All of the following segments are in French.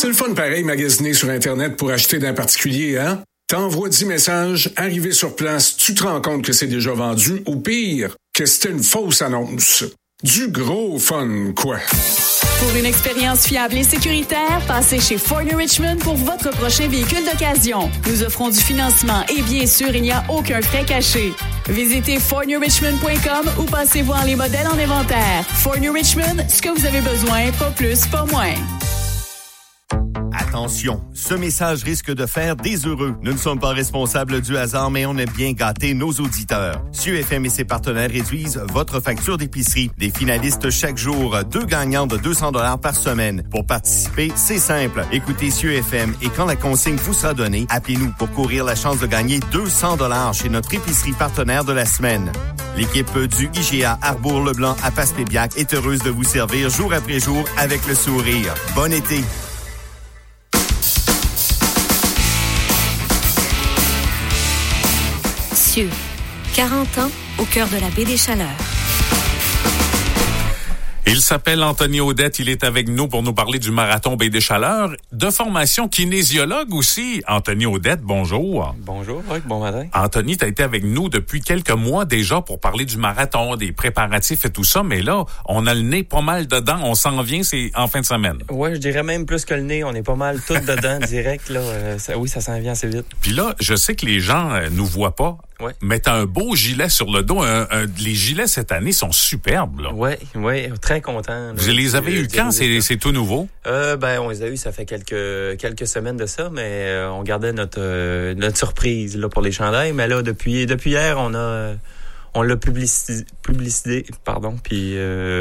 C'est le fun pareil, magasiner sur Internet pour acheter d'un particulier, hein? T'envoies 10 messages, arrivé sur place, tu te rends compte que c'est déjà vendu, ou pire, que c'était une fausse annonce. Du gros fun, quoi. Pour une expérience fiable et sécuritaire, passez chez Fournier Richmond pour votre prochain véhicule d'occasion. Nous offrons du financement et bien sûr, il n'y a aucun frais caché. Visitez fournierrichmond.com ou passez voir les modèles en inventaire. Fournier Richmond, ce que vous avez besoin, pas plus, pas moins. Attention, ce message risque de faire des heureux. Nous ne sommes pas responsables du hasard, mais on aime bien gâter nos auditeurs. Cieux FM et ses partenaires réduisent votre facture d'épicerie. Des finalistes chaque jour, 2 gagnants de 200 $ par semaine. Pour participer, c'est simple. Écoutez Cieux FM et quand la consigne vous sera donnée, appelez-nous pour courir la chance de gagner 200 $ chez notre épicerie partenaire de la semaine. L'équipe du IGA Arbour-Leblanc à Passepébiac est heureuse de vous servir jour après jour avec le sourire. Bon été! Cieux, 40 ans au cœur de la baie des Chaleurs. Il s'appelle Anthony Audette, il est avec nous pour nous parler du marathon Baie des Chaleurs, de formation kinésiologue aussi. Anthony Audette, bonjour. Bonjour, Roch, bon matin. Anthony, tu as été avec nous depuis quelques mois déjà pour parler du marathon, des préparatifs et tout ça, mais là, on a le nez pas mal dedans, on s'en vient, c'est en fin de semaine. Oui, je dirais même plus que le nez, on est pas mal tout dedans direct, là. Ça s'en vient assez vite. Puis là, je sais que les gens nous voient pas, ouais. Mais t'as un beau gilet sur le dos. Les gilets cette année sont superbes, là. Oui, très content. Là. Vous les avez eu quand? C'est tout nouveau? On les a eu, ça fait quelques semaines de ça, mais on gardait notre surprise là pour les chandails. Mais là, depuis hier, on l'a publicité, pardon. Puis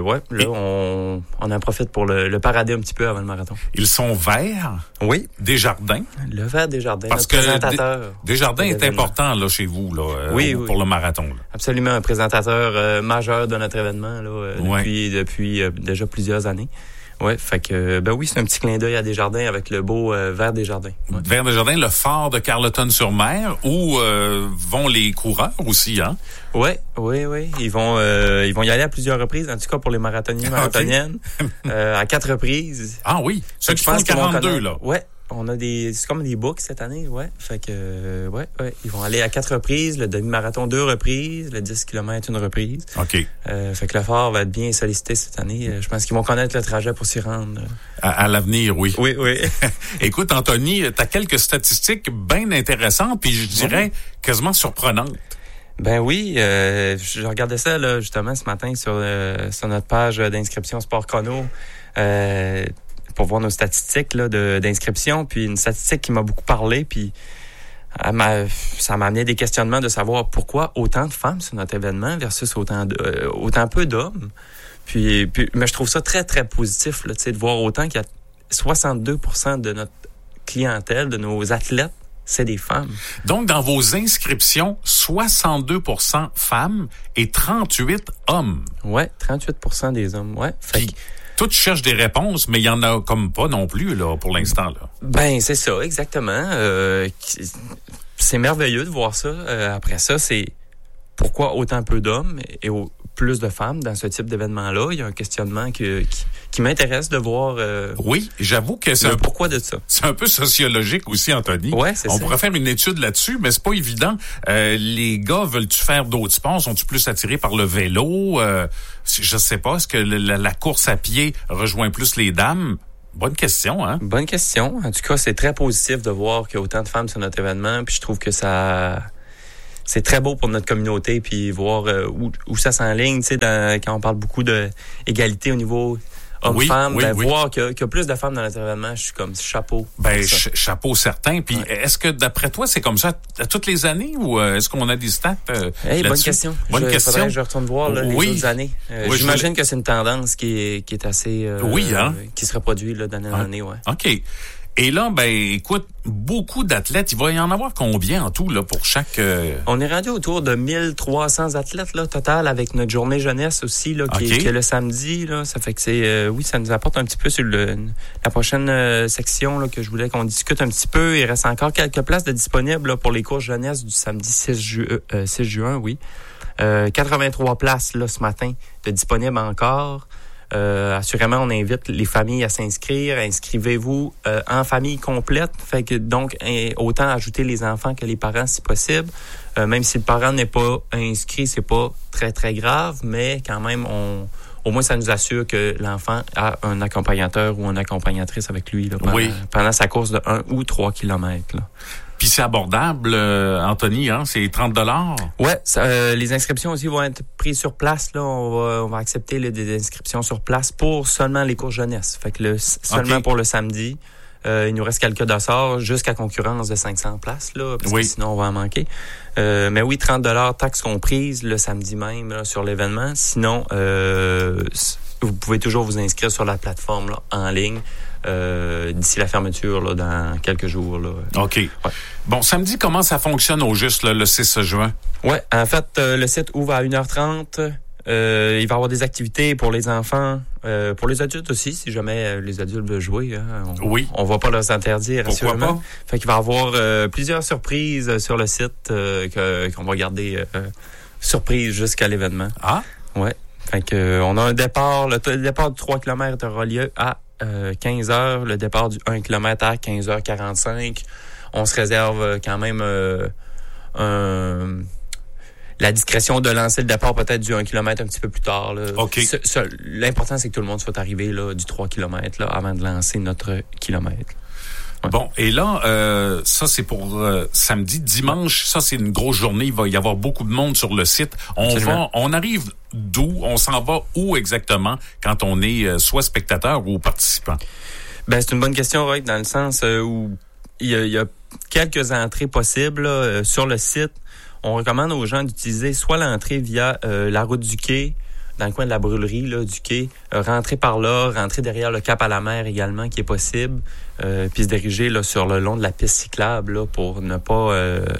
on en profite pour le parader un petit peu avant le marathon. Ils sont verts? Oui. Desjardins? Le vert Desjardins, parce que présentateur. Desjardins est important là chez vous là, oui. Pour le marathon. Là. Absolument, un présentateur majeur de notre événement là depuis déjà plusieurs années. Ouais, fait que c'est un petit clin d'œil à Desjardins avec le beau vert Desjardins. Ouais. Vert Desjardins, le phare de Carleton-sur-Mer où vont les coureurs aussi, hein? Oui. Ils vont y aller à plusieurs reprises, en tout cas pour les marathoniens et marathoniennes, à 4 reprises. Ah oui, ceux qui font le 42 là. Ouais. On a c'est comme des books cette année, ouais. Fait que, ils vont aller à 4 reprises, le demi-marathon 2 reprises, le 10 km 1 reprise. OK. Fait que le phare va être bien sollicité cette année. Je pense qu'ils vont connaître le trajet pour s'y rendre. À l'avenir, oui. Oui. Écoute, Anthony, t'as quelques statistiques bien intéressantes, puis je dirais quasiment surprenantes. Ben oui, je regardais ça là justement ce matin sur notre page d'inscription Sport Chrono. Pour voir nos statistiques là d'inscription, puis une statistique qui m'a beaucoup parlé, puis ça m'a amené des questionnements de savoir pourquoi autant de femmes sur notre événement versus autant peu d'hommes. Puis mais je trouve ça très très positif là, tu sais, de voir autant qu'il y a 62% de notre clientèle, de nos athlètes, c'est des femmes. Donc dans vos inscriptions, 62% femmes et 38 hommes. Ouais, 38% des hommes, ouais. Fait que toi, tu cherches des réponses, mais il y en a comme pas non plus là pour l'instant là. Ben c'est ça, exactement. C'est merveilleux de voir ça. Après ça, c'est pourquoi autant peu d'hommes et plus de femmes dans ce type d'événement-là. Il y a un questionnement qui m'intéresse de voir. Oui, j'avoue que c'est pourquoi de ça. C'est un peu sociologique aussi, Anthony. Ouais, c'est ça. On pourrait faire une étude là-dessus, mais c'est pas évident. Les gars veulent-tu faire d'autres sports? Sont-tu plus attirés par le vélo? Je sais pas. Est-ce que la course à pied rejoint plus les dames? Bonne question, hein? Bonne question. En tout cas, c'est très positif de voir qu'il y a autant de femmes sur notre événement. Puis je trouve que c'est très beau pour notre communauté, puis voir où ça s'enligne, tu sais, quand on parle beaucoup d'égalité au niveau hommes-femmes, voir qu'il y a plus de femmes dans notre événement, je suis comme chapeau. Chapeau certain. Puis est-ce que d'après toi, c'est comme ça à toutes les années ou est-ce qu'on a des stats bonne question. Bonne question. Faudrait que je retourne voir les autres années. J'imagine que c'est une tendance qui est assez qui se reproduit là, d'année en année. Ouais. OK. Et là, écoute, beaucoup d'athlètes, il va y en avoir combien en tout là pour chaque... On est rendu autour de 1300 athlètes là total avec notre journée jeunesse aussi là qui est le samedi là, ça fait que c'est ça nous apporte un petit peu sur la prochaine section là que je voulais qu'on discute un petit peu. Il reste encore quelques places de disponibles là, pour les courses jeunesse du samedi 6 juin, oui. 83 places là ce matin de disponibles encore. Assurément, on invite les familles à s'inscrire. Inscrivez-vous en famille complète. Fait que donc, autant ajouter les enfants que les parents si possible. Même si le parent n'est pas inscrit, c'est pas très, très grave, mais quand même, au moins, ça nous assure que l'enfant a un accompagnateur ou une accompagnatrice avec lui là, pendant sa course de 1 ou 3 kilomètres. Là. Puis c'est abordable, Anthony, hein? C'est 30 $? Ouais, les inscriptions aussi vont être prises sur place. Là, on va accepter des inscriptions sur place pour seulement les courses jeunesse. Fait que seulement pour le samedi. Il nous reste quelques dossards jusqu'à concurrence de 500 places, là, parce que sinon on va en manquer. Mais oui, 30 $, taxes comprises le samedi même là, sur l'événement. Sinon, vous pouvez toujours vous inscrire sur la plateforme là, en ligne. D'ici la fermeture là, dans quelques jours. Là. OK. Ouais. Bon, samedi, comment ça fonctionne au juste là, le 6 juin? Oui, en fait, le site ouvre à 1h30. Il va y avoir des activités pour les enfants, pour les adultes aussi, si jamais les adultes veulent jouer. Hein, on va pas leur interdire. Pourquoi pas? Fait qu'il va y avoir plusieurs surprises sur le site qu'on va garder surprises jusqu'à l'événement. Ah? Ouais. Fait que on a un départ. Le départ du 3 km aura lieu à 15h. Le départ du 1 km à 15h45. On se réserve quand même la discrétion de lancer le départ peut-être du 1 km un petit peu plus tard. Là. OK. L'important, c'est que tout le monde soit arrivé là, du 3 km là, avant de lancer notre kilomètre. Ouais. Bon, et là, ça, c'est pour samedi. Dimanche, ça, c'est une grosse journée. Il va y avoir beaucoup de monde sur le site. On arrive d'où? On s'en va où exactement quand on est soit spectateur ou participant? Ben, c'est une bonne question, Roy, dans le sens où il y a quelques entrées possibles là, sur le site. On recommande aux gens d'utiliser soit l'entrée via la route du quai, dans le coin de la brûlerie là, du quai, rentrer par là, rentrer derrière le Cap à la mer également, qui est possible, puis se diriger là, sur le long de la piste cyclable là, pour ne pas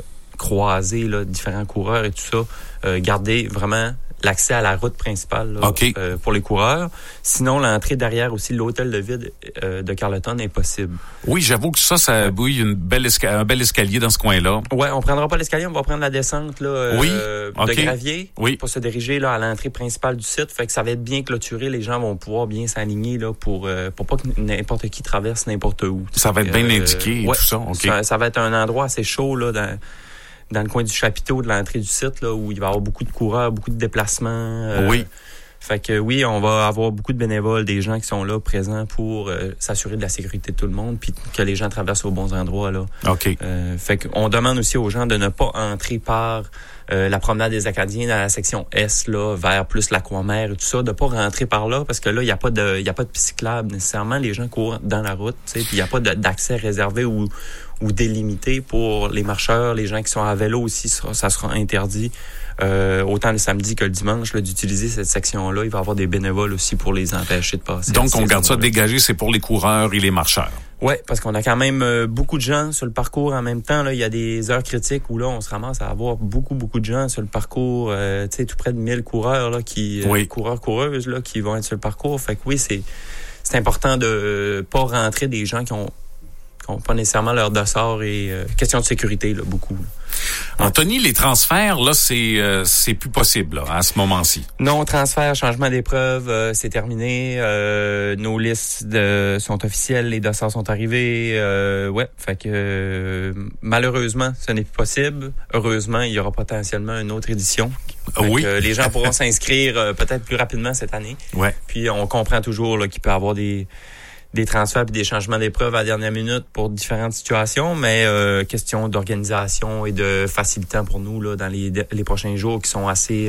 croiser là, différents coureurs et tout ça. Garder vraiment l'accès à la route principale là, pour les coureurs. Sinon, l'entrée derrière aussi l'hôtel de ville de Carleton est possible. Oui, j'avoue que ça bouille un bel escalier dans ce coin-là. Ouais, on prendra pas l'escalier, on va prendre la descente là, de gravier pour se diriger là à l'entrée principale du site. Fait que ça va être bien clôturé, les gens vont pouvoir bien s'aligner là pour pas que n'importe qui traverse n'importe où. Ça va être bien indiqué et tout ça. Okay. Ça va être un endroit assez chaud là dans le coin du chapiteau de l'entrée du site, là, où il va y avoir beaucoup de coureurs, beaucoup de déplacements. Fait que oui, on va avoir beaucoup de bénévoles, des gens qui sont là, présents pour s'assurer de la sécurité de tout le monde, puis que les gens traversent aux bons endroits, là. OK. Fait qu'on demande aussi aux gens de ne pas entrer par la promenade des Acadiens dans la section S, là, vers plus l'Aquamer et tout ça, de pas rentrer par là, parce que là, il y a pas de piste cyclable nécessairement. Les gens courent dans la route, tu sais, puis il y a pas d'accès réservé ou délimité pour les marcheurs, les gens qui sont à vélo aussi, ça sera interdit. Autant le samedi que le dimanche, là, d'utiliser cette section-là. Il va y avoir des bénévoles aussi pour les empêcher de passer. Donc, on garde ça dégagé, c'est pour les coureurs et les marcheurs. Oui, parce qu'on a quand même beaucoup de gens sur le parcours en même temps. Là, il y a des heures critiques où là, on se ramasse à avoir beaucoup de gens sur le parcours. Tu sais, tout près de 1000 coureurs là, coureurs-coureuses là, qui vont être sur le parcours. Fait que oui, c'est important de pas rentrer des gens qui ont pas nécessairement leur dossard et question de sécurité, là, beaucoup. Anthony, les transferts, là, c'est plus possible là, à ce moment-ci. Non, transfert, changement d'épreuve, c'est terminé. Nos listes sont officielles, les dossards sont arrivés. Fait que malheureusement, ce n'est plus possible. Heureusement, il y aura potentiellement une autre édition. Oui. Les gens pourront s'inscrire peut-être plus rapidement cette année. Ouais. Puis on comprend toujours là, qu'il peut y avoir des transferts puis des changements d'épreuves à la dernière minute pour différentes situations, mais question d'organisation et de facilitant pour nous là dans les prochains jours qui sont assez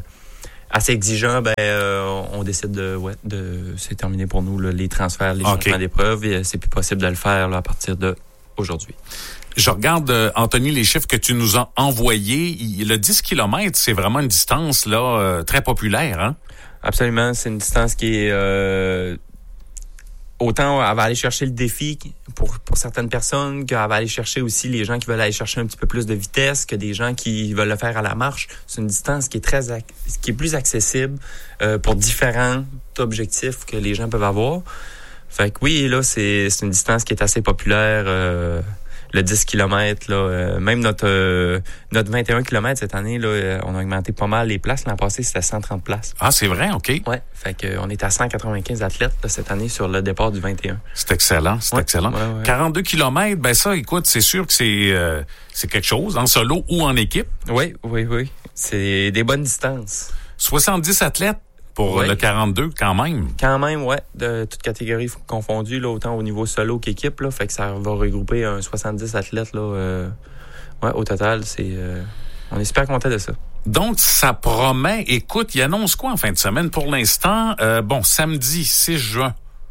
exigeants, on décide de c'est terminé pour nous là, les transferts, les changements d'épreuves, et c'est plus possible de le faire là, à partir de aujourd'hui. Je regarde, Anthony, les chiffres que tu nous as envoyés. Le 10 km, c'est vraiment une distance là très populaire, hein? Absolument, c'est une distance qui est autant elle va aller chercher le défi pour certaines personnes, qu'elle va aller chercher aussi les gens qui veulent aller chercher un petit peu plus de vitesse, que des gens qui veulent le faire à la marche. C'est une distance qui est plus accessible pour différents objectifs que les gens peuvent avoir. Fait que oui, là, c'est une distance qui est assez populaire. le 10 km. Là, même notre 21 km cette année, là, on a augmenté pas mal les places. L'an passé, c'était 130 places. Ah, c'est vrai? OK. Ouais, fait qu'on est à 195 athlètes là, cette année sur le départ du 21. C'est excellent, excellent. Ouais. 42 km, ben ça, écoute, c'est sûr que c'est quelque chose, en solo ou en équipe. Oui. C'est des bonnes distances. 70 athlètes pour le 42, quand même. Quand même, ouais, de toutes catégories confondues, là, autant au niveau solo qu'équipe, là, fait que ça va regrouper 70 athlètes, là, au total, on est super content de ça. Donc, ça promet, écoute, il annonce quoi en fin de semaine pour l'instant? Samedi 6 juin,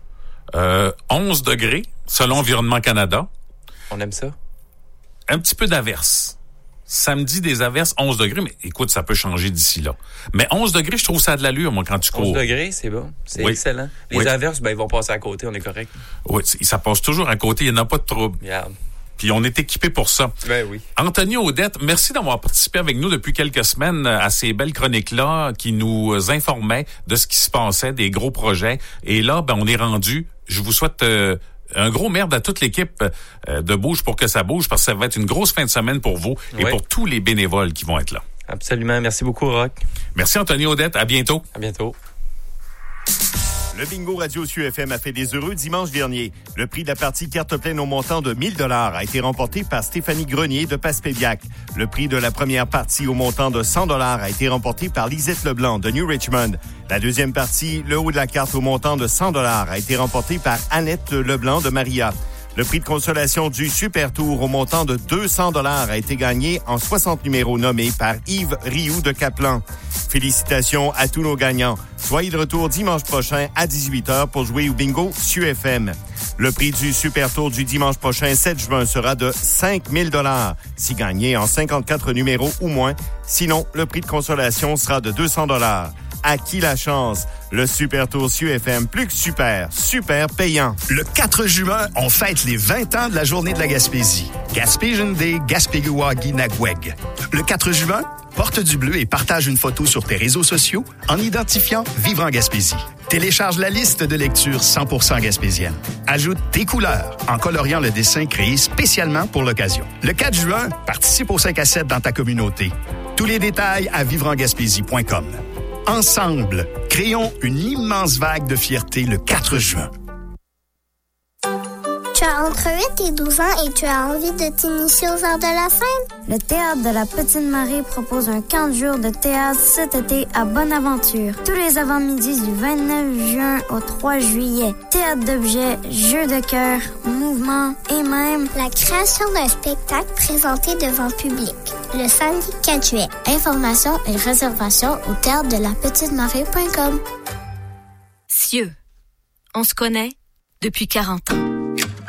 11 degrés, selon Environnement Canada. On aime ça. Un petit peu d'averse. Samedi, des averses, 11 degrés. Mais écoute, ça peut changer d'ici là. Mais 11 degrés, je trouve ça a de l'allure, moi, quand tu cours. 11 degrés, c'est bon. C'est excellent. Les averses, ils vont passer à côté, on est correct. Oui, ça passe toujours à côté, il n'y en a pas de trouble. Yeah. Puis on est équipé pour ça. Ben oui. Anthony Audette, merci d'avoir participé avec nous depuis quelques semaines à ces belles chroniques-là qui nous informaient de ce qui se passait, des gros projets. Et là, on est rendu. Je vous souhaite un gros merde à toute l'équipe de Bouge pour que ça bouge, parce que ça va être une grosse fin de semaine pour vous et pour tous les bénévoles qui vont être là. Absolument. Merci beaucoup, Rock. Merci, Anthony Audette. À bientôt. À bientôt. Le bingo Radio SUFM a fait des heureux dimanche dernier. Le prix de la partie carte pleine au montant de 1 000 $ a été remporté par Stéphanie Grenier de Passepébiac. Le prix de la première partie au montant de 100 $ a été remporté par Lisette Leblanc de New Richmond. La deuxième partie, le haut de la carte au montant de 100 $, a été remporté par Annette Leblanc de Maria. Le prix de consolation du Super Tour au montant de 200 $ a été gagné en 60 numéros nommés par Yves Rioux de Caplan. Félicitations à tous nos gagnants. Soyez de retour dimanche prochain à 18h pour jouer au bingo SUFM. Le prix du Super Tour du dimanche prochain, 7 juin, sera de 5 000 $, si gagné en 54 numéros ou moins. Sinon, le prix de consolation sera de 200 $. À qui la chance? Le Super Tour SUFM, plus que super, super payant. Le 4 juin, on fête les 20 ans de la Journée de la Gaspésie. Gaspésian Day, Gaspéguawagi Nagweg. Le 4 juin, porte du bleu et partage une photo sur tes réseaux sociaux en identifiant Vivre en Gaspésie. Télécharge la liste de lecture 100% gaspésienne. Ajoute tes couleurs en coloriant le dessin créé spécialement pour l'occasion. Le 4 juin, participe au 5 à 7 dans ta communauté. Tous les détails à vivreengaspésie.com. Ensemble, créons une immense vague de fierté le 4 juin. Tu as entre 8 et 12 ans et tu as envie de t'initier aux arts de la scène? Le Théâtre de la Petite Marie propose un camp de jour de théâtre cet été à Bonaventure. Tous les avant-midi du 29 juin au 3 juillet. Théâtre d'objets, jeux de cœur, mouvements et même la création d'un spectacle présenté devant public. Le samedi 4 juillet. Informations et réservations au théâtre de la petite Marie.com. Cieux. On se connaît depuis 40 ans.